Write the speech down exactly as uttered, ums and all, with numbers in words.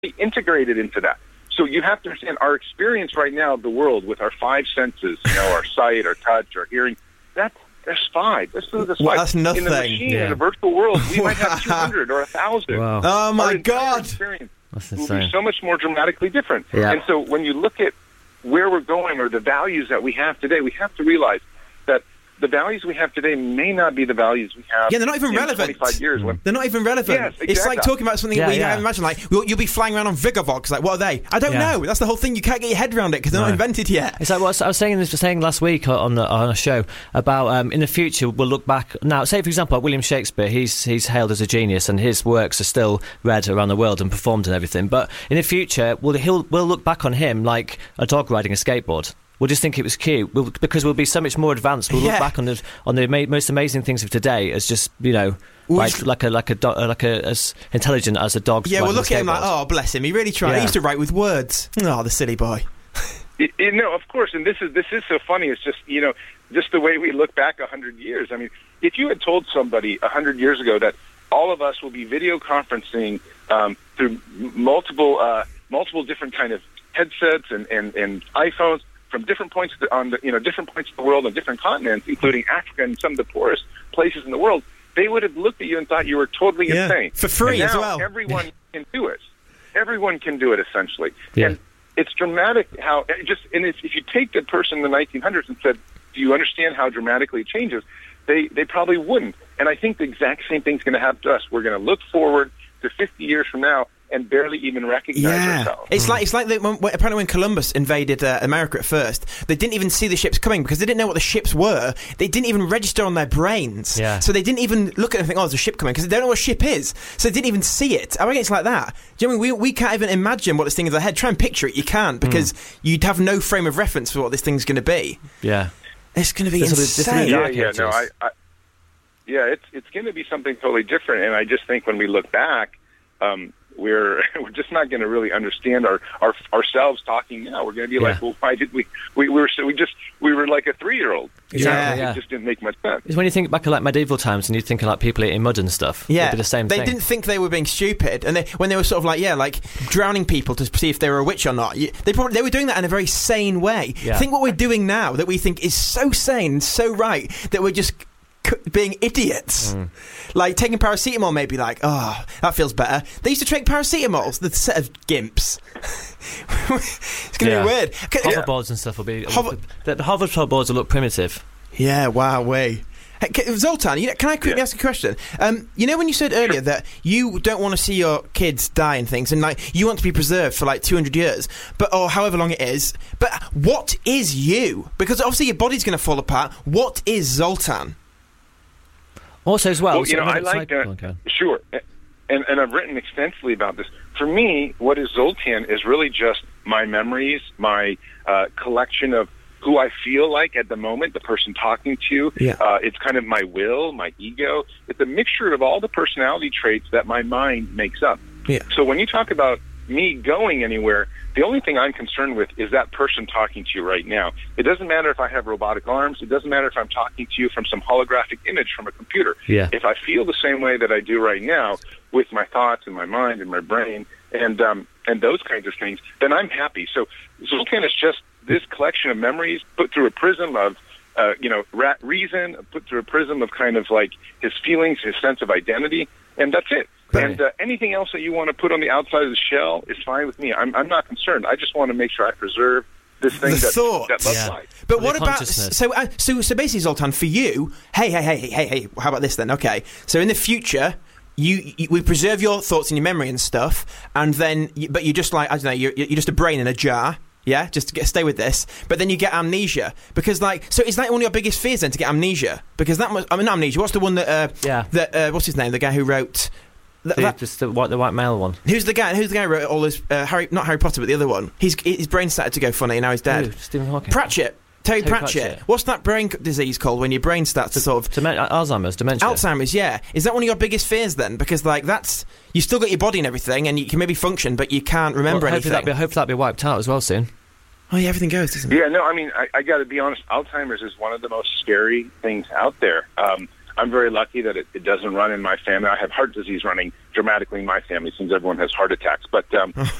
integrated into that. So you have to understand our experience right now of the world with our five senses, you know, our sight, our touch, our hearing, that's, that's five. That's, that's well, five. that's nothing. In the machine, yeah. in the virtual world, we might have two hundred or one thousand. Wow. Oh, my our God. experience That's will insane. be so much more dramatically different. Yeah. And so when you look at where we're going or the values that we have today, we have to realize that the values we have today may not be the values we have Yeah, they're not even in relevant. twenty-five years. When, They're not even relevant. Yes, It's like exactly. talking about something Yeah, we yeah. can't imagine. Like, you'll, you'll be flying around on Vigavox. Like, what are they? I don't Yeah. know. That's the whole thing. You can't get your head around it because they're No. not invented yet. It's like what I was saying this saying last week on the, on a show about um, in the future we'll look back now. Say for example, like William Shakespeare, he's he's hailed as a genius, and his works are still read around the world and performed and everything. But in the future, we'll he'll, we'll look back on him like a dog riding a skateboard. We'll just think it was cute we'll, because we'll be so much more advanced. We'll Yeah. look back on the on the ama- most amazing things of today as just you know Well, like it's- like a like a do- like a as intelligent as a dog. Yeah, well, riding a look at him like, skateboard. oh, bless him. He really tried. Yeah. He used to write with words. Oh, the silly boy. You, you know, of course, and this is this is so funny. It's just you know, just the way we look back a hundred years. I mean, if you had told somebody a hundred years ago that all of us will be video conferencing um, through m- multiple uh, multiple different kind of headsets and, and, and iPhones from different points on the you know different points of the world on different continents, including Africa and some of the poorest places in the world, they would have looked at you and thought you were totally Yeah. insane. For free and as now well. Everyone can do it. Everyone can do it essentially. Yeah. And it's dramatic how it just and it's, if you take the person in the nineteen hundreds and said, "Do you understand how dramatically it changes?" They they probably wouldn't. And I think the exact same thing's going to happen to us. We're going to look forward to fifty years from now and barely even recognize Yeah, ourselves. it's like it's like the, when, when, apparently when Columbus invaded uh, America at first, they didn't even see the ships coming because they didn't know what the ships were. They didn't even register on their brains, Yeah. so they didn't even look at it and think, "Oh, there's a ship coming," because they don't know what a ship is, so they didn't even see it. I think it's like that. Do you know what I mean? We we can't even imagine what this thing is in our head. Try and picture it, you can't because Mm. you'd have no frame of reference for what this thing's going to be. yeah. It's going to be This will be- this will be insane. Yeah, dark yeah, no, I, ages. I, yeah, it's it's going to be something totally different, and I just think when we look back, um, we're we're just not going to really understand our, our ourselves talking now. We're going to be like, Yeah. well, why did we we, we were so we just we were like a three year old. Exactly, It yeah. just didn't make much sense. It's when you think back of like medieval times and you think of like people eating mud and stuff. Yeah, It'd be the same they thing. didn't think they were being stupid, and they, when they were sort of like, yeah, like drowning people to see if they were a witch or not. You, they probably they were doing that in a very sane way. Yeah. Think what we're doing now that we think is so sane, and so right that we're just c- being idiots. Mm. Like taking paracetamol, maybe like, oh, that feels better. They used to take paracetamols, the set of gimps. It's going to Yeah. be weird. C- Hoverboards and stuff will be. Hover- the, the hoverboards will look primitive. Yeah, wow, way. Hey, c- Zoltan, you know, can I quickly Yeah. ask a question? Um, you know when you said earlier that you don't want to see your kids die and things, and like you want to be preserved for like two hundred years, but or however long it is. But what is you? Because obviously your body's going to fall apart. What is Zoltan? Also, as well, Well, you know, I another like side- that. okay. Sure, and and I've written extensively about this. For me, what is Zoltan is really just my memories, my uh, collection of who I feel like at the moment, the person talking to you. Yeah. Uh, it's kind of my will, my ego. It's a mixture of all the personality traits that my mind makes up. Yeah. So when you talk about me going anywhere, the only thing I'm concerned with is that person talking to you right now. It doesn't matter if I have robotic arms. It doesn't matter if I'm talking to you from some holographic image from a computer. Yeah. If I feel the same way that I do right now with my thoughts and my mind and my brain and um, and those kinds of things, then I'm happy. So Zoltan is just this collection of memories put through a prism of, uh, you know, ra- reason, put through a prism of kind of like his feelings, his sense of identity, and that's it. Right. And uh, anything else that you want to put on the outside of the shell is fine with me. I'm, I'm not concerned. I just want to make sure I preserve this thing The that, thought. that looks Yeah. like. But The what about consciousness. so uh, so so basically, Zoltan, for you? Hey, hey, hey, hey, hey, hey. How about this then? Okay, so in the future. You, you, we preserve your thoughts and your memory and stuff, and then, you, but you're just like, I don't know, you're, you're just a brain in a jar, yeah? Just to get, stay with this. But then you get amnesia. Because, like, so is that one of your biggest fears then, to get amnesia? Because that must, I mean, not amnesia, what's the one that, uh, Yeah. that, uh, what's his name? The guy who wrote, th- The, that, just the white, the white male one. who's the guy, who's the guy who wrote all those, uh, Harry, not Harry Potter, but the other one? His, his brain started to go funny, and now he's dead. Ooh, Stephen Hawking. Pratchett. Terry, Terry Pratchett. Pratchett. What's that brain c- disease called when your brain starts to sort of... Demen- Alzheimer's, dementia. Alzheimer's, yeah. Is that one of your biggest fears then? Because, like, that's... You still got your body and everything, and you can maybe function, but you can't remember well, hopefully anything. that'll be, hopefully that'll be wiped out as well soon. Oh, yeah, everything goes, doesn't it? Yeah, no, I mean, I, I got to be honest. Alzheimer's is one of the most scary things out there. Um, I'm very lucky that it, it doesn't run in my family. I have heart disease running dramatically in my family since everyone has heart attacks. But um,